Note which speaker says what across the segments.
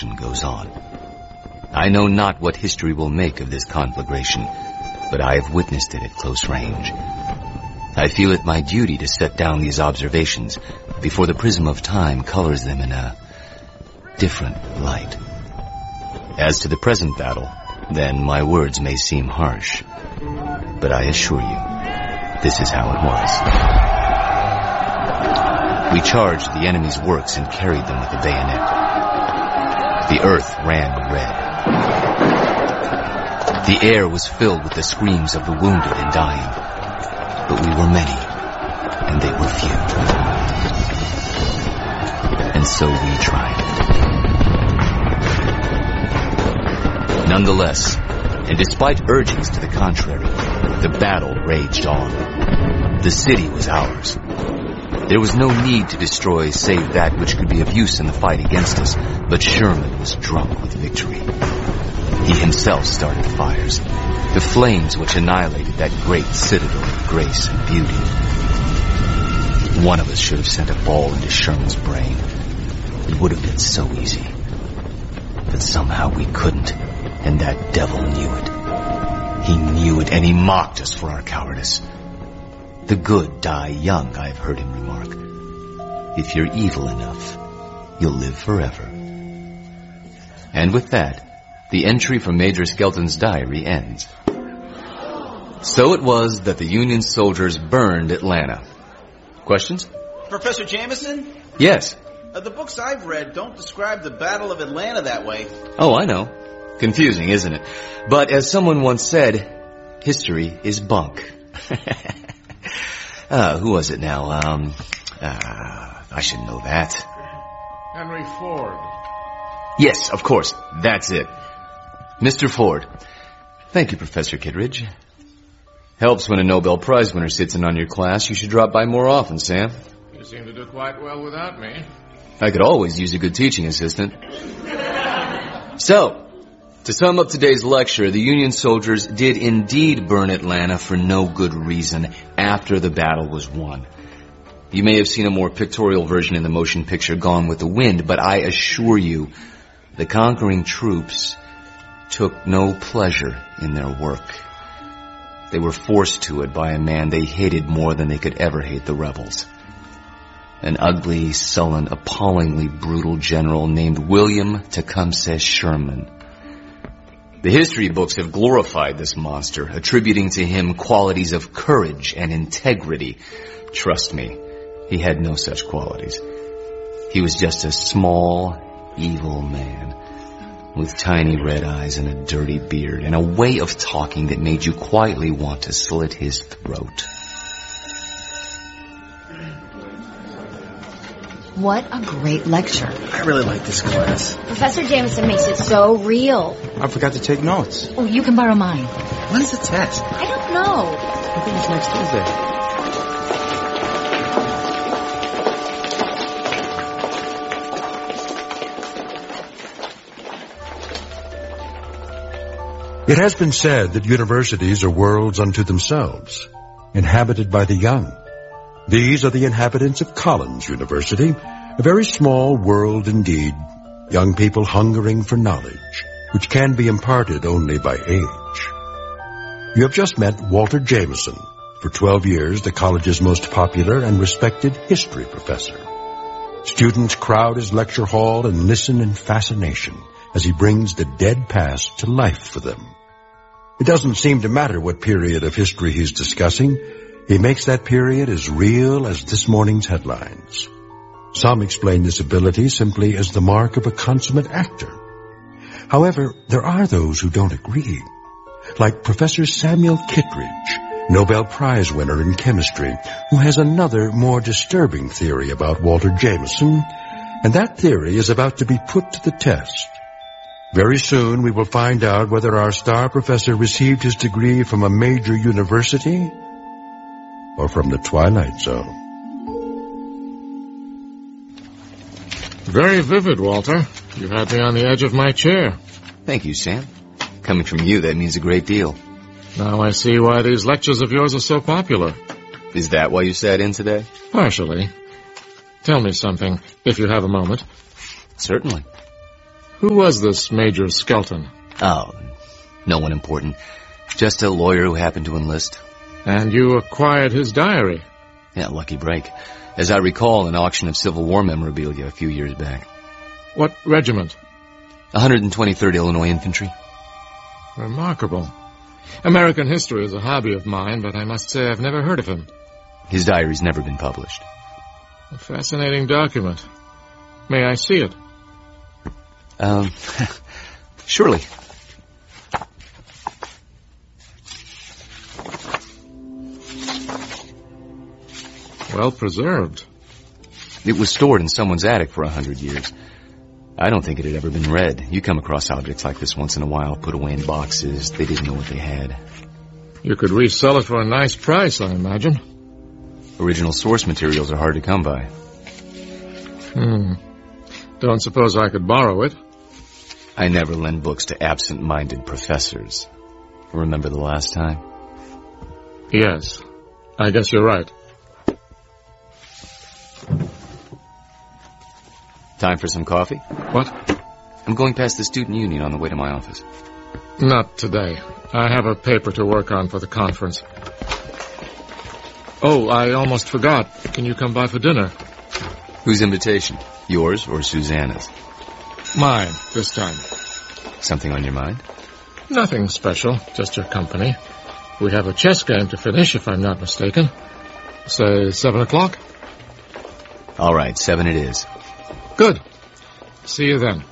Speaker 1: discussion goes on. I know not what history will make of this conflagration, but I have witnessed it at close range. I feel it my duty to set down these observations before the prism of time colors them in a different light. As to the present battle, then my words may seem harsh, but I assure you, this is how it was. We charged the enemy's works and carried them with the bayonet. The earth ran red. The air was filled with the screams of the wounded and dying. But we were many, and they were few. And so we triumphed. Nonetheless, and despite urgings to the contrary, the battle raged on. The city was ours. There was no need to destroy save that which could be of use in the fight against us, but Sherman was drunk with victory. He himself started fires, the flames which annihilated that great citadel of grace and beauty. One of us should have sent a ball into Sherman's brain. It would have been so easy. But somehow we couldn't, and that devil knew it. He knew it, and he mocked us for our cowardice. The good die young, I've heard him remark. If you're evil enough, you'll live forever. And with that, the entry from Major Skelton's diary ends. So it was that the Union soldiers burned Atlanta. Questions?
Speaker 2: Professor Jameson?
Speaker 1: Yes.
Speaker 2: The books I've read don't describe the Battle of Atlanta that way.
Speaker 1: Oh, I know. Confusing, isn't it? But as someone once said, history is bunk. Who was it now? I should know that.
Speaker 3: Henry Ford.
Speaker 1: Yes, of course. That's it. Mr. Ford. Thank you, Professor Kittredge. Helps when a Nobel Prize winner sits in on your class. You should drop by more often, Sam.
Speaker 3: You seem to do quite well without me.
Speaker 1: I could always use a good teaching assistant. So, to sum up today's lecture, the Union soldiers did indeed burn Atlanta for no good reason after the battle was won. You may have seen a more pictorial version in the motion picture Gone with the Wind, but I assure you, the conquering troops took no pleasure in their work. They were forced to it by a man they hated more than they could ever hate the rebels. An ugly, sullen, appallingly brutal general named William Tecumseh Sherman. The history books have glorified this monster, attributing to him qualities of courage and integrity. Trust me, he had no such qualities. He was just a small, evil man with tiny red eyes and a dirty beard and a way of talking that made you quietly want to slit his throat.
Speaker 4: What a great lecture.
Speaker 5: I really like this class.
Speaker 4: Professor Jameson makes it so real.
Speaker 5: I forgot to take notes.
Speaker 4: Oh, you can borrow mine.
Speaker 5: When's the test?
Speaker 4: I don't know.
Speaker 5: I think it's next Tuesday.
Speaker 6: It has been said that universities are worlds unto themselves, inhabited by the young. These are the inhabitants of Collins University, a very small world indeed, young people hungering for knowledge, which can be imparted only by age. You have just met Walter Jameson, for 12 years the college's most popular and respected history professor. Students crowd his lecture hall and listen in fascination as he brings the dead past to life for them. It doesn't seem to matter what period of history he's discussing. He makes that period as real as this morning's headlines. Some explain this ability simply as the mark of a consummate actor. However, there are those who don't agree, like Professor Samuel Kittredge, Nobel Prize winner in chemistry, who has another, more disturbing theory about Walter Jameson, and that theory is about to be put to the test. Very soon we will find out whether our star professor received his degree from a major university or from the Twilight Zone.
Speaker 3: Very vivid, Walter. You had me on the edge of my chair.
Speaker 1: Thank you, Sam. Coming from you, that means a great deal.
Speaker 3: Now I see why these lectures of yours are so popular.
Speaker 1: Is that why you sat in today?
Speaker 3: Partially. Tell me something, if you have a moment.
Speaker 1: Certainly.
Speaker 3: Who was this Major Skelton?
Speaker 1: Oh, no one important. Just a lawyer who happened to enlist.
Speaker 3: And you acquired his diary?
Speaker 1: Yeah, lucky break. As I recall, an auction of Civil War memorabilia a few years back.
Speaker 3: What regiment?
Speaker 1: 123rd Illinois Infantry.
Speaker 3: Remarkable. American history is a hobby of mine, but I must say I've never heard of him.
Speaker 1: His diary's never been published.
Speaker 3: A fascinating document. May I see it?
Speaker 1: Surely.
Speaker 3: Well preserved.
Speaker 1: It was stored in someone's attic for 100 years. I don't think it had ever been read. You come across objects like this once in a while, put away in boxes. They didn't know what they had.
Speaker 3: You could resell it for a nice price, I imagine.
Speaker 1: Original source materials are hard to come by.
Speaker 3: Don't suppose I could borrow it?
Speaker 1: I never lend books to absent-minded professors. Remember the last time?
Speaker 3: Yes. I guess you're right.
Speaker 1: Time for some coffee?
Speaker 3: What?
Speaker 1: I'm going past the Student Union on the way to my office.
Speaker 3: Not today. I have a paper to work on for the conference. Oh, I almost forgot. Can you come by for dinner?
Speaker 1: Whose invitation? Yours or Susanna's?
Speaker 3: Mine, this time.
Speaker 1: Something on your mind?
Speaker 3: Nothing special, just your company. We have a chess game to finish, if I'm not mistaken. Say 7 o'clock?
Speaker 1: All right, 7 it is.
Speaker 3: Good. See you then.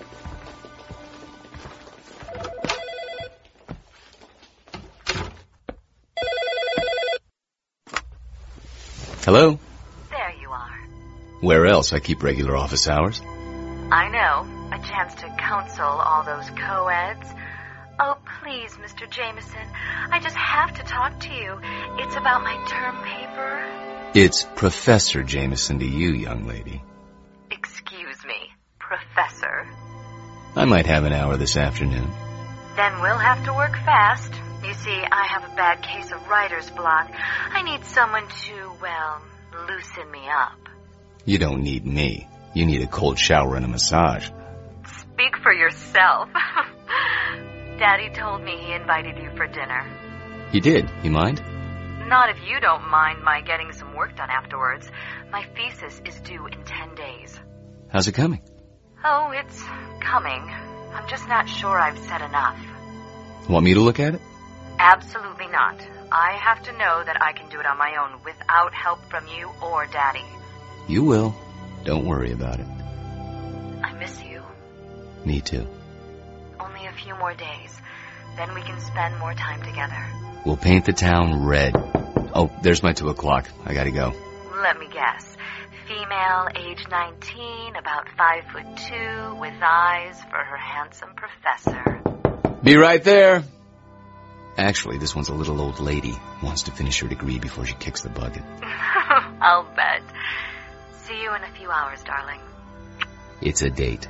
Speaker 1: Hello?
Speaker 7: There you are.
Speaker 1: Where else? I keep regular office hours.
Speaker 7: I know. A chance to counsel all those co-eds. Oh, please, Mr. Jameson. I just have to talk to you. It's about my term paper.
Speaker 1: It's Professor Jameson to you, young lady.
Speaker 7: Excuse me, Professor.
Speaker 1: I might have an hour this afternoon.
Speaker 7: Then we'll have to work fast. You see, I have a bad case of writer's block. I need someone to, well, loosen me up.
Speaker 1: You don't need me. You need a cold shower and a massage.
Speaker 7: Speak for yourself. Daddy told me he invited you for dinner.
Speaker 1: He did. You mind?
Speaker 7: Not if you don't mind my getting some work done afterwards. My thesis is due in 10 days.
Speaker 1: How's it coming?
Speaker 7: Oh, it's coming. I'm just not sure I've said enough.
Speaker 1: Want me to look at it?
Speaker 7: Absolutely not. I have to know that I can do it on my own without help from you or Daddy.
Speaker 1: You will. Don't worry about it.
Speaker 7: I miss you.
Speaker 1: Me too.
Speaker 7: Only a few more days. Then we can spend more time together.
Speaker 1: We'll paint the town red. Oh, there's my 2 o'clock. I gotta go.
Speaker 7: Let me guess. Female, age 19, about 5'2", with eyes for her handsome professor.
Speaker 1: Be right there. Actually, this one's a little old lady. Wants to finish her degree before she kicks the bucket.
Speaker 7: I'll bet. See you in a few hours, darling.
Speaker 1: It's a date.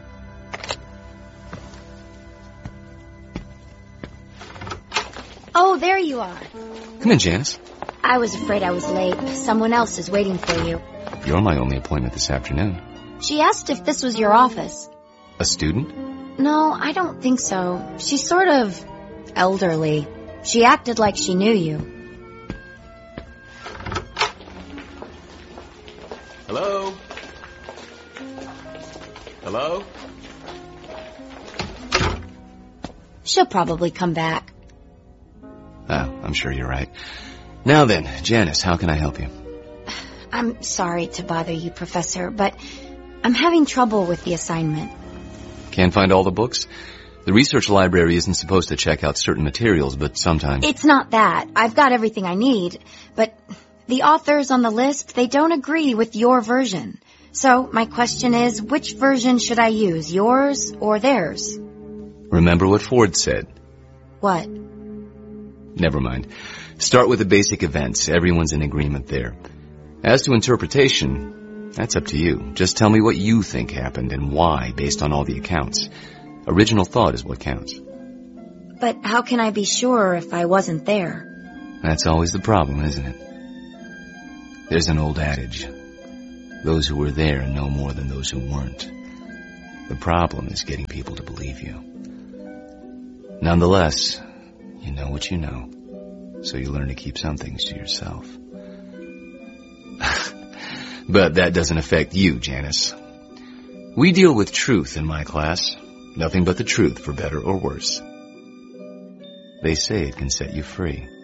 Speaker 4: Oh, there you are.
Speaker 1: Come in, Janice.
Speaker 4: I was afraid I was late. Someone else is waiting for you.
Speaker 1: You're my only appointment this afternoon.
Speaker 4: She asked if this was your office.
Speaker 1: A student?
Speaker 4: No, I don't think so. She's sort of elderly. She acted like she knew you.
Speaker 2: Hello? Hello?
Speaker 4: She'll probably come back.
Speaker 1: Oh, I'm sure you're right. Now then, Janice, how can I help you?
Speaker 4: I'm sorry to bother you, Professor, but I'm having trouble with the assignment.
Speaker 1: Can't find all the books? The research library isn't supposed to check out certain materials, but sometimes...
Speaker 4: It's not that. I've got everything I need, but the authors on the list, they don't agree with your version. So my question is, which version should I use, yours or theirs?
Speaker 1: Remember what Ford said.
Speaker 4: What?
Speaker 1: Never mind. Start with the basic events. Everyone's in agreement there. As to interpretation, that's up to you. Just tell me what you think happened and why based on all the accounts. Original thought is what counts.
Speaker 4: But how can I be sure if I wasn't there?
Speaker 1: That's always the problem, isn't it? There's an old adage. Those who were there know more than those who weren't. The problem is getting people to believe you. Nonetheless, you know what you know, so you learn to keep some things to yourself. But that doesn't affect you, Janice. We deal with truth in my class. Nothing but the truth, for better or worse. They say it can set you free.